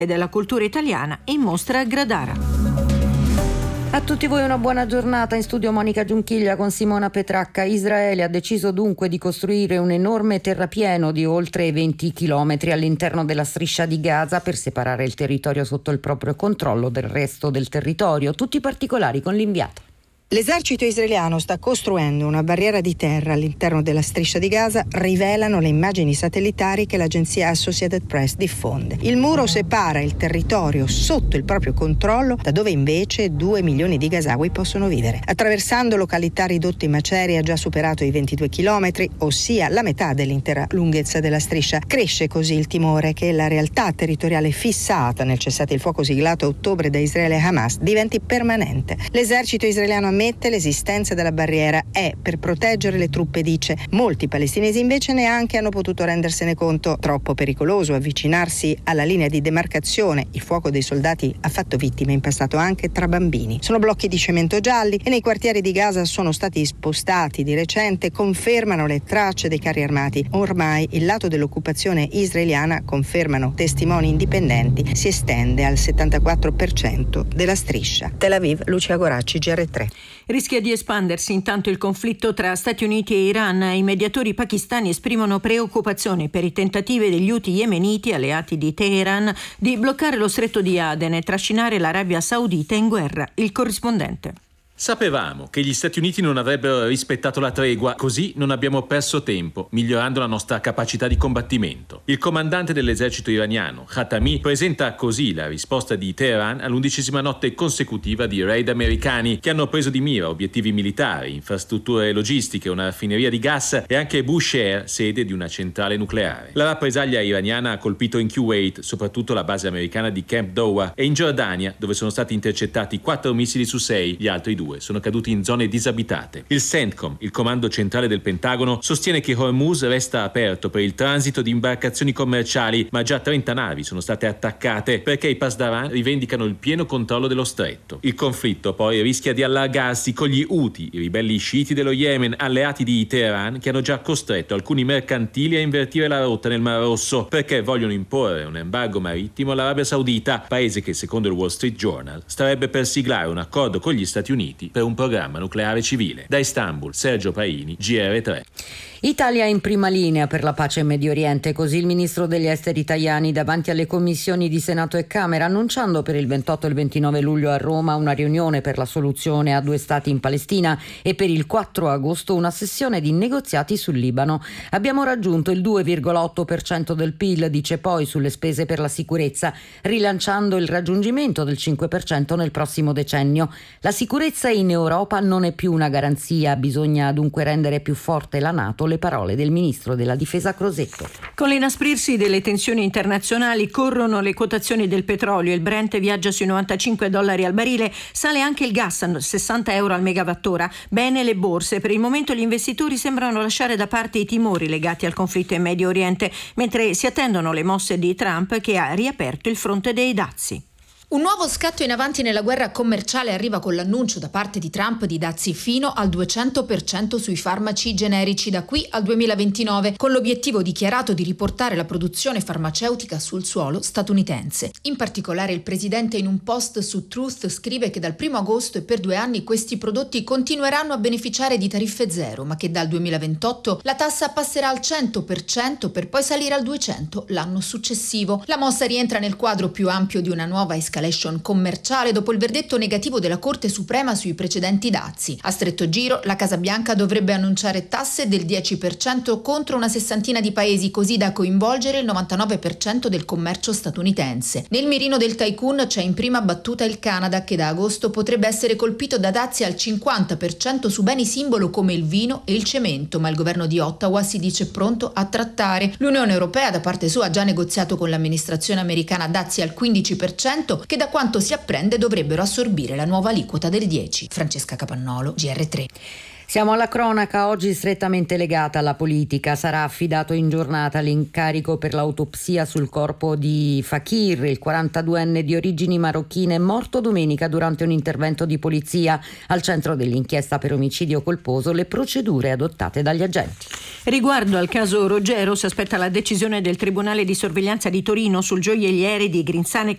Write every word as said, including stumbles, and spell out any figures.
e della cultura italiana in mostra a Gradara. A tutti voi una buona giornata. In studio Monica Giunchiglia con Simona Petracca. Israele ha deciso dunque di costruire un enorme terrapieno di oltre venti chilometri all'interno della striscia di Gaza per separare il territorio sotto il proprio controllo del resto del territorio. Tutti i particolari con l'inviato. L'esercito israeliano sta costruendo una barriera di terra all'interno della striscia di Gaza, rivelano le immagini satellitari che l'agenzia Associated Press diffonde. Il muro separa il territorio sotto il proprio controllo da dove invece due milioni di gazawi possono vivere. Attraversando località ridotte in macerie ha già superato i ventidue chilometri, ossia la metà dell'intera lunghezza della striscia. Cresce così il timore che la realtà territoriale fissata nel cessate il fuoco siglato a ottobre da Israele e Hamas diventi permanente. L'esercito israeliano ha l'esistenza della barriera è per proteggere le truppe, dice. Molti palestinesi invece neanche hanno potuto rendersene conto. Troppo pericoloso avvicinarsi alla linea di demarcazione. Il fuoco dei soldati ha fatto vittime in passato anche tra bambini. Sono blocchi di cemento gialli e nei quartieri di Gaza sono stati spostati di recente, confermano le tracce dei carri armati. Ormai il lato dell'occupazione israeliana, confermano testimoni indipendenti, si estende al settantaquattro per cento della striscia. Tel Aviv, Lucia Goracci, G R tre. Rischia di espandersi intanto il conflitto tra Stati Uniti e Iran. I mediatori pakistani esprimono preoccupazione per i tentativi degli Houthi yemeniti, alleati di Teheran, di bloccare lo stretto di Aden e trascinare l'Arabia Saudita in guerra. Il corrispondente. Sapevamo che gli Stati Uniti non avrebbero rispettato la tregua, così non abbiamo perso tempo, migliorando la nostra capacità di combattimento. Il comandante dell'esercito iraniano, Khatami, presenta così la risposta di Teheran all'undicesima notte consecutiva di raid americani che hanno preso di mira obiettivi militari, infrastrutture logistiche, una raffineria di gas e anche Bushehr, sede di una centrale nucleare. La rappresaglia iraniana ha colpito in Kuwait, soprattutto la base americana di Camp Dowa, e in Giordania, dove sono stati intercettati quattro missili su sei, gli altri due sono caduti in zone disabitate. Il CENTCOM, il comando centrale del Pentagono, sostiene che Hormuz resta aperto per il transito di imbarcazioni commerciali, ma già trenta navi sono state attaccate perché i Pasdaran rivendicano il pieno controllo dello stretto. Il conflitto poi rischia di allargarsi con gli Houthi, i ribelli sciiti dello Yemen, alleati di Teheran, che hanno già costretto alcuni mercantili a invertire la rotta nel Mar Rosso perché vogliono imporre un embargo marittimo all'Arabia Saudita, paese che secondo il Wall Street Journal starebbe per siglare un accordo con gli Stati Uniti per un programma nucleare civile. Da Istanbul, Sergio Paini, G R tre. Italia in prima linea per la pace in Medio Oriente, così il ministro degli esteri italiani davanti alle commissioni di Senato e Camera, annunciando per il ventotto e il ventinove luglio a Roma una riunione per la soluzione a due stati in Palestina e per il quattro agosto una sessione di negoziati sul Libano. Abbiamo raggiunto il due virgola otto per cento del P I L, dice poi, sulle spese per la sicurezza, rilanciando il raggiungimento del cinque per cento nel prossimo decennio. La sicurezza in Europa non è più una garanzia, bisogna dunque rendere più forte la NATO. Le parole del ministro della difesa Crosetto. Con l'inasprirsi delle tensioni internazionali corrono le quotazioni del petrolio. Il Brent viaggia sui novantacinque dollari al barile, sale anche il gas a sessanta euro al megawattora. Bene le borse. Per il momento gli investitori sembrano lasciare da parte i timori legati al conflitto in Medio Oriente, mentre si attendono le mosse di Trump, che ha riaperto il fronte dei dazi. Un nuovo scatto in avanti nella guerra commerciale arriva con l'annuncio da parte di Trump di dazi fino al duecento per cento sui farmaci generici da qui al duemilaventinove, con l'obiettivo dichiarato di riportare la produzione farmaceutica sul suolo statunitense. In particolare il presidente in un post su Truth scrive che dal primo agosto e per due anni questi prodotti continueranno a beneficiare di tariffe zero, ma che dal duemilaventotto la tassa passerà al cento per cento per poi salire al duecento per cento l'anno successivo. La mossa rientra nel quadro più ampio di una nuova escalation commerciale dopo il verdetto negativo della Corte Suprema sui precedenti dazi. A stretto giro la Casa Bianca dovrebbe annunciare tasse del dieci per cento contro una sessantina di paesi, così da coinvolgere il novantanove per cento del commercio statunitense. Nel mirino del tycoon c'è in prima battuta il Canada, che da agosto potrebbe essere colpito da dazi al cinquanta per cento su beni simbolo come il vino e il cemento, ma il governo di Ottawa si dice pronto a trattare. L'Unione Europea da parte sua ha già negoziato con l'amministrazione americana dazi al quindici per cento che da quanto si apprende dovrebbero assorbire la nuova aliquota del dieci. Francesca Capannolo, G R tre. Siamo alla cronaca, oggi strettamente legata alla politica. Sarà affidato in giornata l'incarico per l'autopsia sul corpo di Fakir, il quarantaduenne di origini marocchine, morto domenica durante un intervento di polizia. Al centro dell'inchiesta per omicidio colposo le procedure adottate dagli agenti. Riguardo al caso Ruggero si aspetta la decisione del Tribunale di sorveglianza di Torino sul gioielliere di Grinzane